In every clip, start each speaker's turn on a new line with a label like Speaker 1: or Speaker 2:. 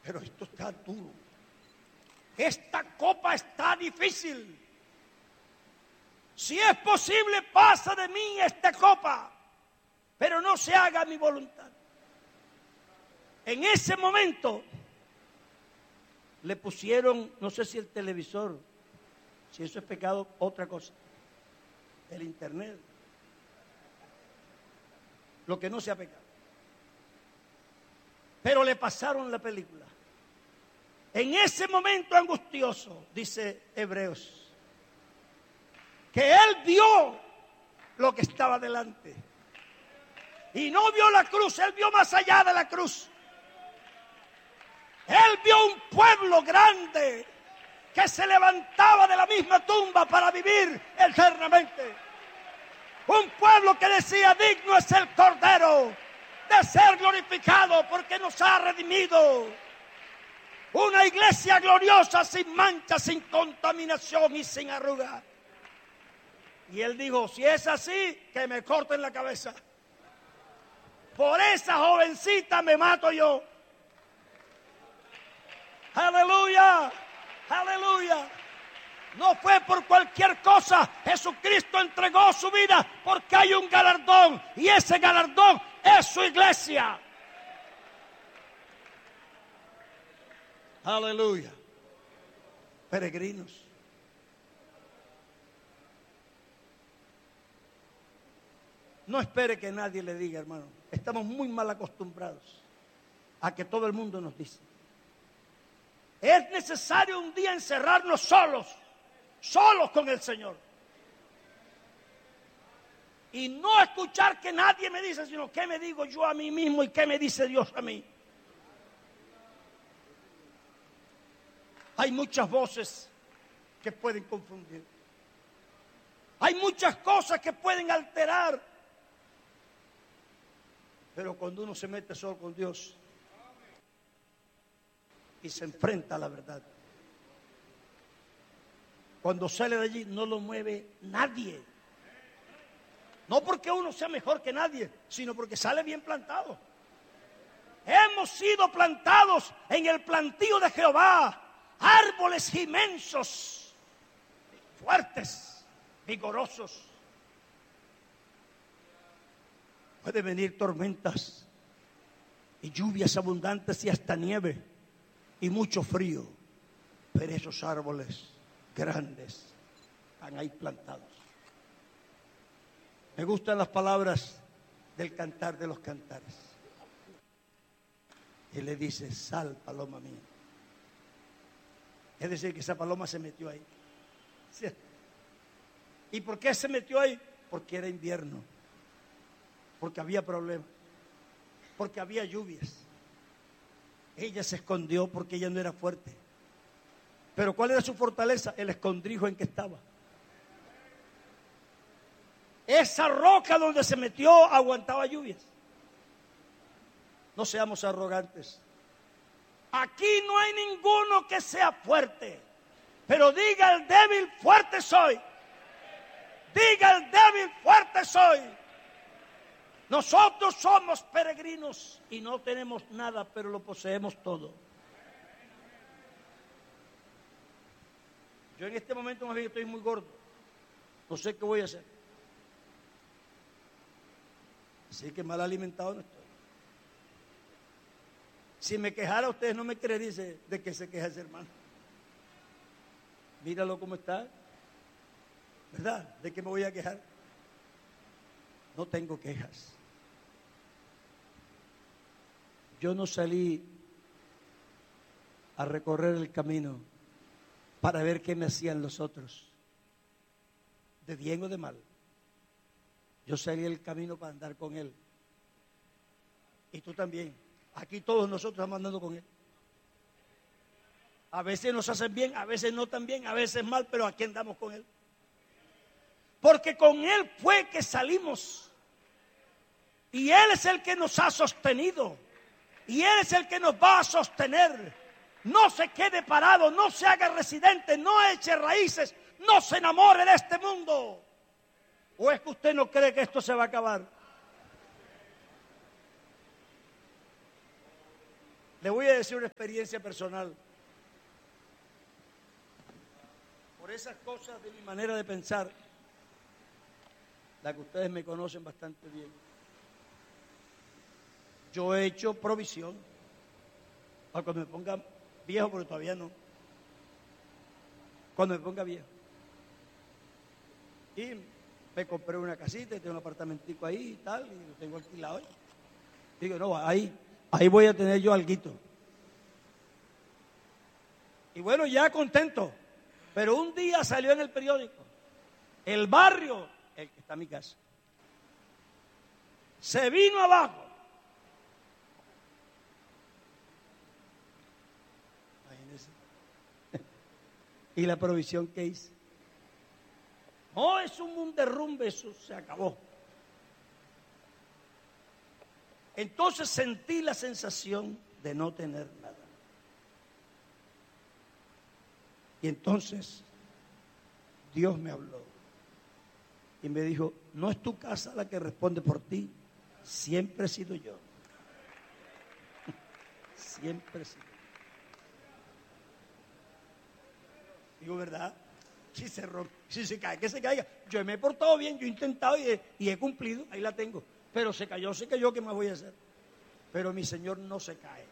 Speaker 1: pero esto está duro. Esta copa está difícil. Si es posible, pasa de mí esta copa, pero no se haga mi voluntad. En ese momento le pusieron, no sé si el televisor, si eso es pecado, otra cosa, el internet, lo que no sea pecado. Pero le pasaron la película. En ese momento angustioso, dice Hebreos, que él vio lo que estaba delante. Y no vio la cruz, él vio más allá de la cruz. Él vio un pueblo grande que se levantaba de la misma tumba para vivir eternamente. Un pueblo que decía, digno es el Cordero de ser glorificado porque nos ha redimido. Una iglesia gloriosa, sin mancha, sin contaminación y sin arruga. Y él dijo, si es así, que me corten la cabeza. Por esa jovencita me mato yo. Aleluya, aleluya. No fue por cualquier cosa. Jesucristo entregó su vida porque hay un galardón. Y ese galardón es su iglesia. Aleluya. Peregrinos. No espere que nadie le diga, hermano. Estamos muy mal acostumbrados a que todo el mundo nos dice. Es necesario un día encerrarnos solos con el Señor. Y no escuchar que nadie me dice, sino qué me digo yo a mí mismo y qué me dice Dios a mí. Hay muchas voces que pueden confundir. Hay muchas cosas que pueden alterar. Pero cuando uno se mete solo con Dios y se enfrenta a la verdad, cuando sale de allí no lo mueve nadie. No porque uno sea mejor que nadie, sino porque sale bien plantado. Hemos sido plantados en el plantío de Jehová, árboles inmensos, fuertes, vigorosos. Puede venir tormentas y lluvias abundantes y hasta nieve y mucho frío, pero esos árboles grandes están ahí plantados. Me gustan las palabras del Cantar de los Cantares. Y le dice, sal, paloma mía. Es decir, que esa paloma se metió ahí. ¿Sí? ¿Y por qué se metió ahí? Porque era invierno. Porque había problemas. Porque había lluvias. Ella se escondió porque ella no era fuerte. Pero ¿cuál era su fortaleza? El escondrijo en que estaba. Esa roca donde se metió aguantaba lluvias. No seamos arrogantes. Aquí no hay ninguno que sea fuerte. Pero diga el débil, fuerte soy. Diga el débil, fuerte soy. Nosotros somos peregrinos y no tenemos nada, pero lo poseemos todo. Yo en este momento más bien estoy muy gordo. No sé qué voy a hacer. Así que mal alimentado no estoy. Si me quejara, ustedes no me creerían de que se queja ese hermano. Míralo cómo está. ¿Verdad? ¿De qué me voy a quejar? No tengo quejas. Yo no salí a recorrer el camino para ver qué me hacían los otros, de bien o de mal. Yo salí el camino para andar con Él. Y tú también. Aquí todos nosotros estamos andando con Él. A veces nos hacen bien, a veces no tan bien, a veces mal, pero aquí andamos con Él. Porque con Él fue que salimos. Y Él es el que nos ha sostenido. Y Él es el que nos va a sostener. No se quede parado, no se haga residente, no eche raíces, no se enamore de este mundo. ¿O es que usted no cree que esto se va a acabar? Le voy a decir una experiencia personal. Por esas cosas de mi manera de pensar, la que ustedes me conocen bastante bien, yo he hecho provisión para cuando me ponga viejo, porque todavía no. Cuando me ponga viejo. Y me compré una casita, tengo un apartamentico ahí y tal, y lo tengo alquilado. Digo, no, ahí voy a tener yo alguito. Y bueno, ya contento. Pero un día salió en el periódico, el barrio, el que está en mi casa, se vino abajo. Imagínense. ¿Y la provisión que hice? No, es un derrumbe, eso se acabó. Entonces sentí la sensación de no tener nada. Y entonces Dios me habló y me dijo, no es tu casa la que responde por ti, siempre he sido yo. Siempre he sido yo. Digo, ¿verdad? Si se rompe, si se cae, que se caiga. Yo me he portado bien, yo he intentado y he cumplido, ahí la tengo. Pero se cayó, ¿qué más voy a hacer? Pero mi Señor no se cae.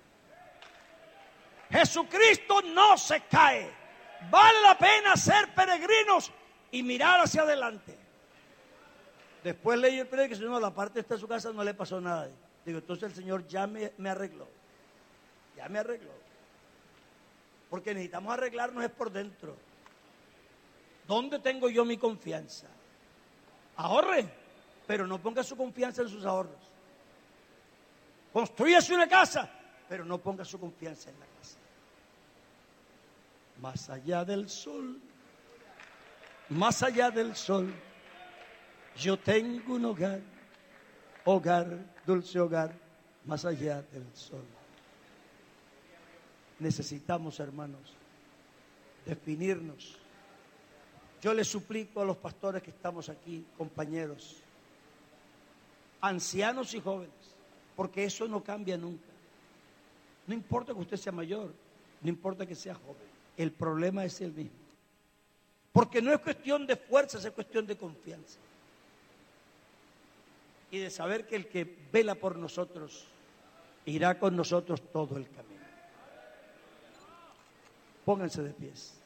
Speaker 1: Jesucristo no se cae. Vale la pena ser peregrinos y mirar hacia adelante. Después leí el periódico y dice, no, la parte esta de su casa no le pasó nada. Digo, entonces el Señor ya me arregló. Ya me arregló. Porque necesitamos arreglarnos es por dentro. ¿Dónde tengo yo mi confianza? Ahorre, pero no ponga su confianza en sus ahorros. Construyase una casa, pero no ponga su confianza en la casa. Más allá del sol, yo tengo un hogar, dulce hogar, más allá del sol. Necesitamos, hermanos, definirnos. Yo les suplico a los pastores que estamos aquí, compañeros, ancianos y jóvenes, porque eso no cambia nunca. No importa que usted sea mayor, no importa que sea joven, el problema es el mismo. Porque no es cuestión de fuerzas, es cuestión de confianza. Y de saber que el que vela por nosotros irá con nosotros todo el camino. Pónganse de pies.